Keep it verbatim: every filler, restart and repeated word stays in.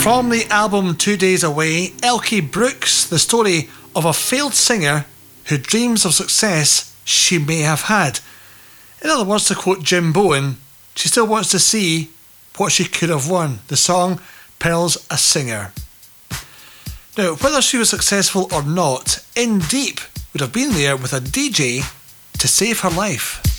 From the album Two Days Away, Elkie Brooks, the story of a failed singer who dreams of success she may have had. In other words, to quote Jim Bowen, she still wants to see what she could have won. The song, Pearl's a Singer. Now, whether she was successful or not, In Deep would have been there with a D J to save her life.